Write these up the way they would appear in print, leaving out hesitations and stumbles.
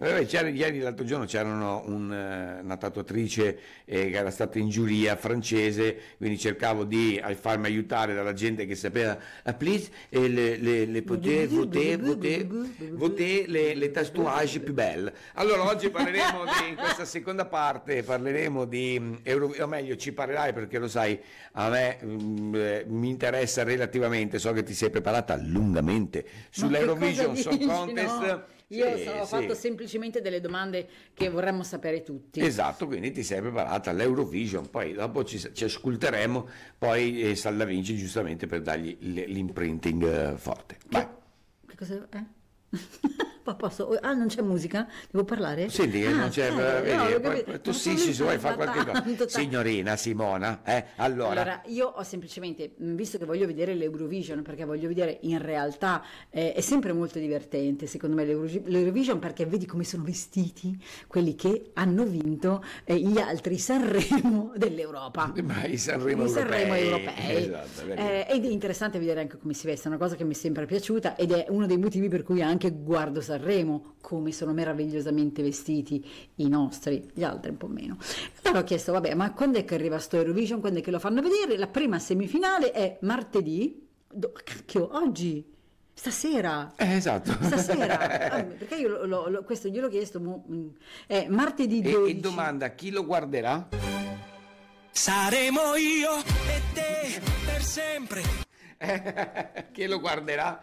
Ieri, l'altro giorno, c'erano una tatuatrice che era stata in giuria francese, quindi cercavo di farmi aiutare dalla gente che sapeva, please, le poter voter les tatouage più belle. Allora oggi parleremo in questa seconda parte parleremo di o meglio ci parlerai, perché lo sai, a me mi interessa relativamente, so che ti sei preparata lungamente sull'Eurovision Song Contest. No? Io ho fatto semplicemente delle domande che vorremmo sapere tutti. Esatto, quindi ti sei preparata all'Eurovision, poi dopo ci ascolteremo poi Salda Vinci, giustamente, per dargli l'imprinting forte. Vai. Che cosa è? Posso? Non c'è musica? Devo parlare? Senti, non c'è. Tu sì, vuoi fare qualche cosa? Signorina Simona, allora, io ho semplicemente, visto che voglio vedere l'Eurovision, perché voglio vedere, in realtà è sempre molto divertente secondo me l'Eurovision, perché vedi come sono vestiti quelli che hanno vinto gli altri Sanremo dell'Europa. Ma i Sanremo europei. Esatto, ed è interessante vedere anche come si veste, è una cosa che mi è sempre piaciuta ed è uno dei motivi per cui anche guardo Sanremo, come sono meravigliosamente vestiti i nostri, gli altri un po' meno. Allora ho chiesto, vabbè, ma quando è che arriva sto Eurovision, quando è che lo fanno vedere? La prima semifinale è martedì, oggi, stasera. Esatto. Stasera, perché io questo gliel'ho chiesto, è martedì 12. E domanda, chi lo guarderà? Saremo io e te per sempre. Chi lo guarderà?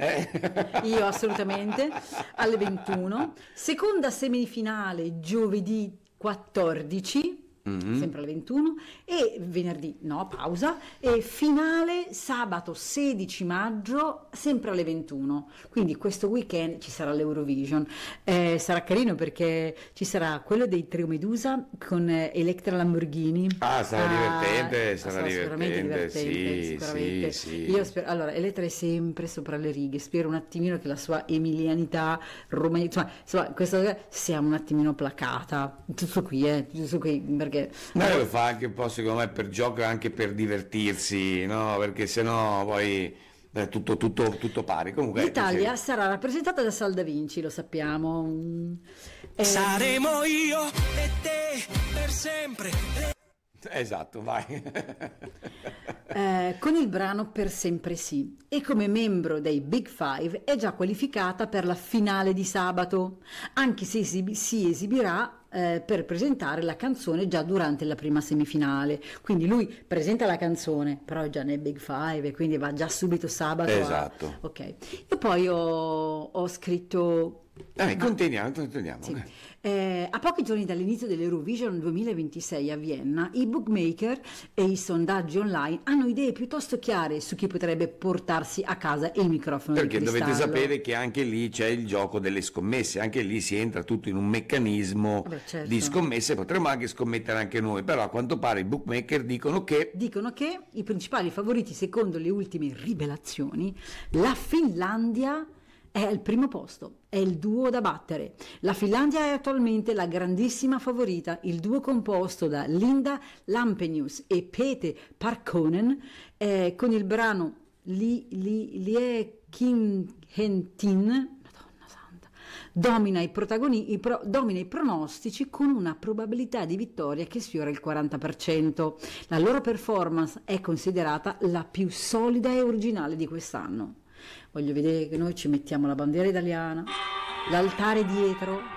Io assolutamente, alle 21. Seconda semifinale giovedì 14, sempre alle 21, e venerdì no, pausa, e finale sabato 16 maggio sempre alle 21. Quindi questo weekend ci sarà l'Eurovision. Sarà carino perché ci sarà quello dei Trio Medusa con Electra Lamborghini. Sarà divertente, sicuramente divertente, sicuramente. Sì. Io spero, allora, Elettra è sempre sopra le righe, spero un attimino che la sua emilianità romanica, insomma, questa sia un attimino placata, tutto qui, perché lo fa anche un po', secondo me, per gioco e anche per divertirsi, no? Perché sennò poi tutto pari. Comunque l'Italia sarà rappresentata da Salda Vinci, lo sappiamo. Saremo io e te per sempre. Esatto, vai. Con il brano Per sempre sì, e come membro dei Big Five è già qualificata per la finale di sabato, anche se si esibirà per presentare la canzone già durante la prima semifinale. Quindi lui presenta la canzone, però è già nei Big Five e quindi va già subito sabato. Esatto. Ok. E poi ho scritto... Continuiamo. Sì. A pochi giorni dall'inizio dell'Eurovision 2026 a Vienna, i bookmaker e i sondaggi online hanno idee piuttosto chiare su chi potrebbe portarsi a casa il microfono perché di cristallo. Dovete sapere che anche lì c'è il gioco delle scommesse, anche lì si entra tutto in un meccanismo certo. di scommesse. Potremmo anche scommettere anche noi, però a quanto pare i bookmaker dicono che i principali favoriti, secondo le ultime rivelazioni, la Finlandia è al primo posto, è il duo da battere. La Finlandia è attualmente la grandissima favorita. Il duo composto da Linda Lampenius e Pete Parkkonen con il brano Lie King Hentin, Madonna santa, domina i pronostici con una probabilità di vittoria che sfiora il 40%. La loro performance è considerata la più solida e originale di quest'anno. Voglio vedere che noi ci mettiamo la bandiera italiana, l'altare dietro,